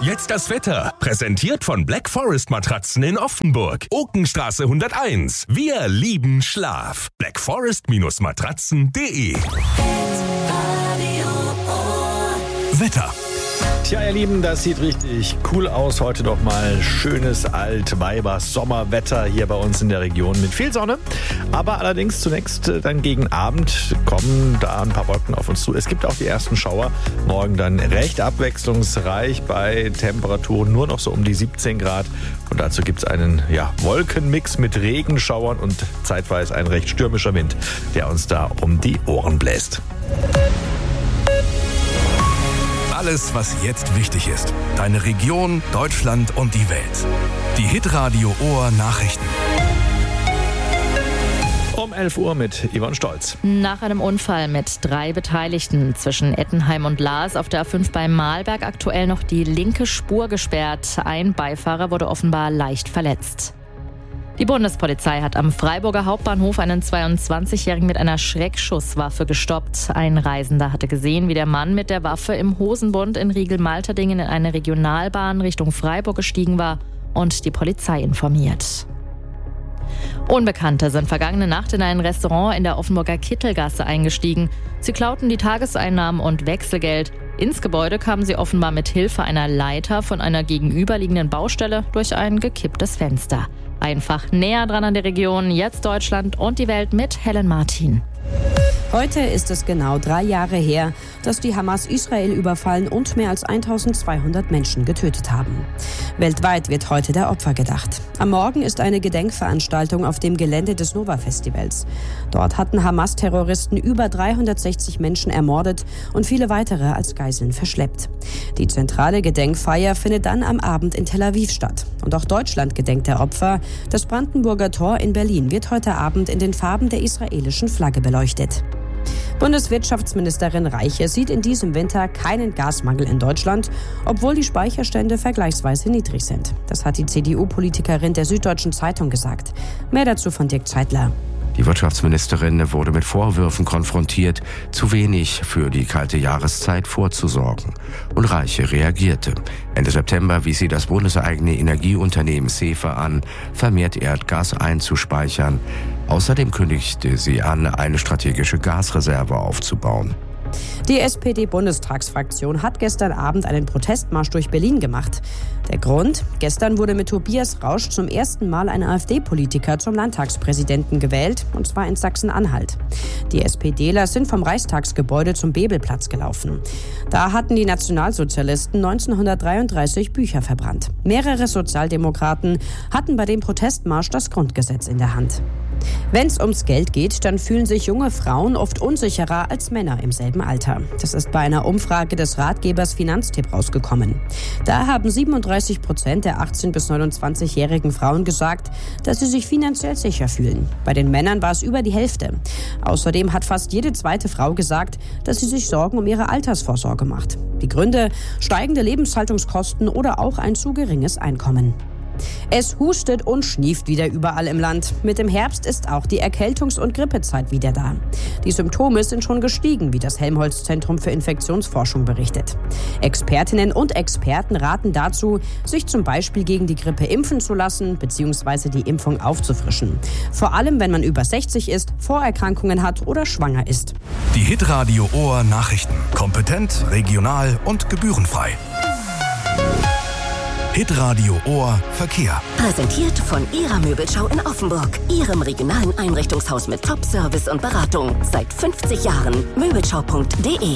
jetzt das Wetter. Präsentiert von Black Forest Matratzen in Offenburg. Okenstraße 101. Wir lieben Schlaf. blackforest-matratzen.de. Wetter. Tja, ihr Lieben, das sieht richtig cool aus. Heute doch mal schönes Altweiber-Sommerwetter hier bei uns in der Region mit viel Sonne. Aber allerdings zunächst dann gegen Abend kommen da ein paar Wolken auf uns zu. Es gibt auch die ersten Schauer. Morgen dann recht abwechslungsreich bei Temperaturen nur noch so um die 17 Grad. Und dazu gibt es einen Wolkenmix mit Regenschauern und zeitweise ein recht stürmischer Wind, der uns da um die Ohren bläst. Alles, was jetzt wichtig ist. Deine Region, Deutschland und die Welt. Die Hitradio Ohr Nachrichten. Um 11 Uhr mit Yvonne Stolz. Nach einem Unfall mit 3 Beteiligten zwischen Ettenheim und Laas auf der A5 bei Mahlberg aktuell noch die linke Spur gesperrt. Ein Beifahrer wurde offenbar leicht verletzt. Die Bundespolizei hat am Freiburger Hauptbahnhof einen 22-Jährigen mit einer Schreckschusswaffe gestoppt. Ein Reisender hatte gesehen, wie der Mann mit der Waffe im Hosenbund in Riegel-Malterdingen in eine Regionalbahn Richtung Freiburg gestiegen war und die Polizei informiert. Unbekannte sind vergangene Nacht in ein Restaurant in der Offenburger Kittelgasse eingestiegen. Sie klauten die Tageseinnahmen und Wechselgeld. Ins Gebäude kamen sie offenbar mit Hilfe einer Leiter von einer gegenüberliegenden Baustelle durch ein gekipptes Fenster. Einfach näher dran an der Region, jetzt Deutschland und die Welt mit Helen Martin. Heute ist es genau 3 Jahre her, dass die Hamas Israel überfallen und mehr als 1200 Menschen getötet haben. Weltweit wird heute der Opfer gedacht. Am Morgen ist eine Gedenkveranstaltung auf dem Gelände des Nova-Festivals. Dort hatten Hamas-Terroristen über 360 Menschen ermordet und viele weitere als Geiseln verschleppt. Die zentrale Gedenkfeier findet dann am Abend in Tel Aviv statt. Und auch Deutschland gedenkt der Opfer. Das Brandenburger Tor in Berlin wird heute Abend in den Farben der israelischen Flagge beleuchtet. Bundeswirtschaftsministerin Reiche sieht in diesem Winter keinen Gasmangel in Deutschland, obwohl die Speicherstände vergleichsweise niedrig sind. Das hat die CDU-Politikerin der Süddeutschen Zeitung gesagt. Mehr dazu von Dirk Zeitler. Die Wirtschaftsministerin wurde mit Vorwürfen konfrontiert, zu wenig für die kalte Jahreszeit vorzusorgen. Und Reiche reagierte. Ende September wies sie das bundeseigene Energieunternehmen SEFE an, vermehrt Erdgas einzuspeichern. Außerdem kündigte sie an, eine strategische Gasreserve aufzubauen. Die SPD-Bundestagsfraktion hat gestern Abend einen Protestmarsch durch Berlin gemacht. Der Grund? Gestern wurde mit Tobias Rausch zum ersten Mal ein AfD-Politiker zum Landtagspräsidenten gewählt, und zwar in Sachsen-Anhalt. Die SPDler sind vom Reichstagsgebäude zum Bebelplatz gelaufen. Da hatten die Nationalsozialisten 1933 Bücher verbrannt. Mehrere Sozialdemokraten hatten bei dem Protestmarsch das Grundgesetz in der Hand. Wenn es ums Geld geht, dann fühlen sich junge Frauen oft unsicherer als Männer im selben Alter. Das ist bei einer Umfrage des Ratgebers Finanztipp rausgekommen. Da haben 37% der 18- bis 29-jährigen Frauen gesagt, dass sie sich finanziell sicher fühlen. Bei den Männern war es über die Hälfte. Außerdem hat fast jede zweite Frau gesagt, dass sie sich Sorgen um ihre Altersvorsorge macht. Die Gründe: steigende Lebenshaltungskosten oder auch ein zu geringes Einkommen. Es hustet und schnieft wieder überall im Land. Mit dem Herbst ist auch die Erkältungs- und Grippezeit wieder da. Die Symptome sind schon gestiegen, wie das Helmholtz-Zentrum für Infektionsforschung berichtet. Expertinnen und Experten raten dazu, sich zum Beispiel gegen die Grippe impfen zu lassen bzw. die Impfung aufzufrischen. Vor allem, wenn man über 60 ist, Vorerkrankungen hat oder schwanger ist. Die Hitradio Ohr Nachrichten. Kompetent, regional und gebührenfrei. Hitradio Ohr Verkehr. Präsentiert von Ihrer Möbelschau in Offenburg. Ihrem regionalen Einrichtungshaus mit Top-Service und Beratung. Seit 50 Jahren. Möbelschau.de.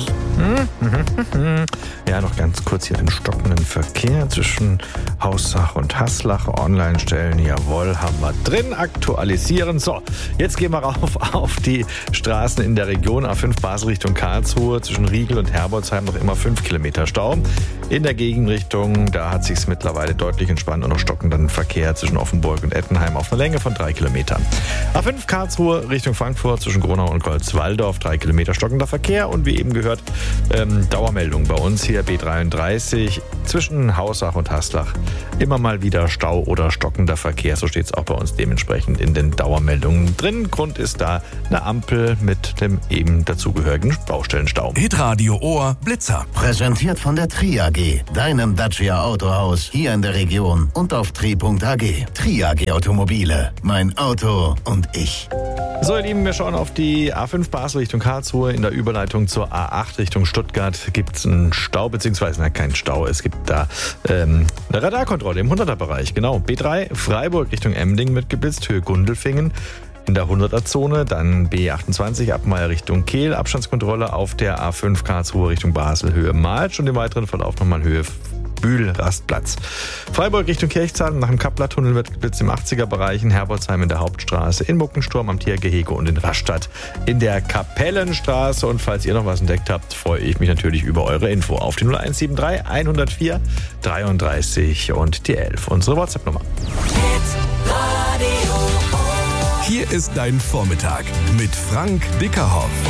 Ja, noch ganz kurz hier den stockenden Verkehr zwischen Haussach und Haslach. Online stellen, jawohl, haben wir drin. Aktualisieren. So, jetzt gehen wir rauf auf die Straßen in der Region. A5 Basel Richtung Karlsruhe. Zwischen Riegel und Herbolzheim noch immer 5 Kilometer Stau. In der Gegenrichtung, da hat sich's mittlerweile deutlich entspannt und noch stockenden Verkehr zwischen Offenburg und Ettenheim auf einer Länge von 3 Kilometern. A5 Karlsruhe Richtung Frankfurt zwischen Gronau und Golzwaldorf 3 Kilometer stockender Verkehr und wie eben gehört Dauermeldung bei uns hier B33 zwischen Haussach und Haslach. Immer mal wieder Stau oder stockender Verkehr, so steht es auch bei uns dementsprechend in den Dauermeldungen drin. Grund ist da eine Ampel mit dem eben dazugehörigen Baustellenstau. Hitradio Ohr Blitzer. Präsentiert von der TRI AG. AG, deinem Dacia Autohaus hier in der Region und auf tri.ag. Tri.ag Automobile, mein Auto und ich. So, ihr Lieben, wir schauen auf die A5 Basel Richtung Karlsruhe. In der Überleitung zur A8 Richtung Stuttgart gibt es einen Stau, beziehungsweise keinen Stau. Es gibt da eine Radarkontrolle im 100er-Bereich. Genau, B3 Freiburg Richtung Emding wird geblitzt, Höhe Gundelfingen. In der 100er-Zone, dann B28 Abmeier Richtung Kehl, Abstandskontrolle auf der A5 Karlsruhe Richtung Basel, Höhe Malsch und im weiteren Verlauf nochmal Höhe Bühl-Rastplatz. Freiburg Richtung Kirchzahn, nach dem Kappler-Tunnel wird geblitzt im 80er-Bereich, in Herbolzheim in der Hauptstraße, in Muckensturm am Tiergehege und in Rastatt in der Kapellenstraße. Und falls ihr noch was entdeckt habt, freue ich mich natürlich über eure Info auf die 0173 104 33 und die 11. Unsere WhatsApp-Nummer. Hier ist dein Vormittag mit Frank Dickerhoff.